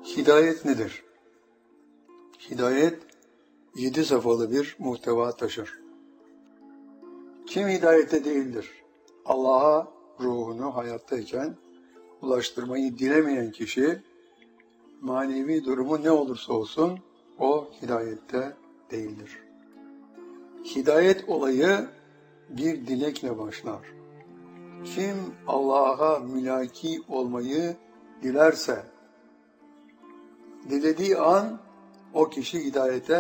Hidayet nedir? Hidayet 7 safhalı bir muhteva taşır. Kim hidayette değildir? Allah'a ruhunu hayattayken ulaştırmayı dilemeyen kişi, manevi durumu ne olursa olsun o hidayette değildir. Hidayet olayı bir dilekle başlar. Kim Allah'a mülaki olmayı dilerse, dilediği an o kişi hidayete